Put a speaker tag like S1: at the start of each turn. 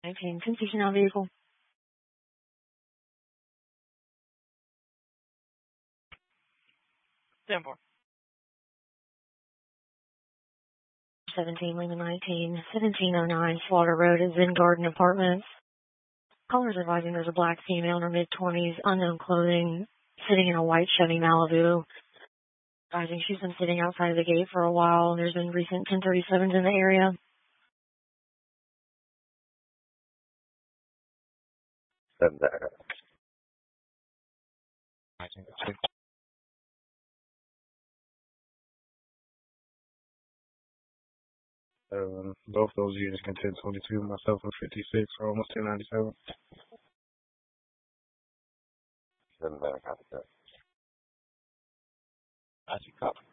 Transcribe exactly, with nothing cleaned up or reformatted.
S1: nineteen, completion on vehicle.
S2: ten four.
S1: seventeen, Lima nineteen, seventeen oh nine, Slaughter Road is in Garden Apartments. Callers advising there's a black female in her mid-twenties, unknown clothing, sitting in a white Chevy Malibu. Advising she's been sitting outside of the gate for a while. There's been recent ten thirty-sevens in the area.
S3: Send that. Um, both those units can ten twenty-two, myself and fifty-six for almost ten ninety-seven. Send that. Copy that.
S2: I see copy.